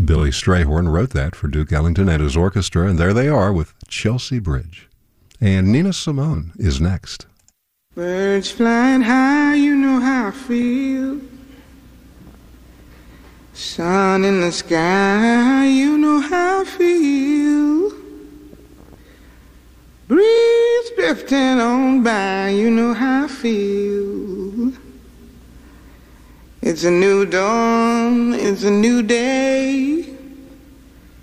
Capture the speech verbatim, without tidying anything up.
Billy Strayhorn wrote that for Duke Ellington and his orchestra, and there they are with Chelsea Bridge. And Nina Simone is next. Birds flying high, you know how I feel. Sun in the sky, you know how I feel. Breeze drifting on by, you know how I feel. It's a new dawn, it's a new day.